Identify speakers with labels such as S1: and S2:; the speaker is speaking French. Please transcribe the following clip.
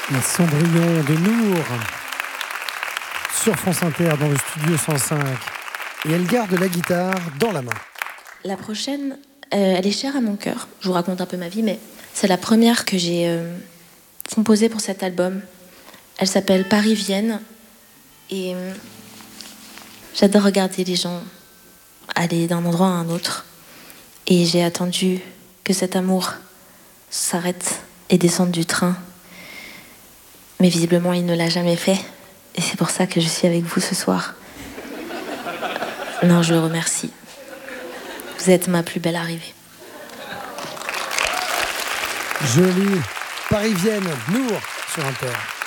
S1: Les Cendrillons de Nour sur France Inter dans le studio 105. Et elle garde la guitare dans la main.
S2: La prochaine, elle est chère à mon cœur. Je vous raconte un peu ma vie, mais c'est la première que j'ai composée pour cet album. Elle s'appelle Paris-Vienne. Et j'adore regarder les gens aller d'un endroit à un autre. Et j'ai attendu que cet amour s'arrête et descende du train. Mais visiblement, il ne l'a jamais fait. Et c'est pour ça que je suis avec vous ce soir. Non, je le remercie. Vous êtes ma plus belle arrivée.
S1: Jolie Paris-Vienne, Nour sur Inter.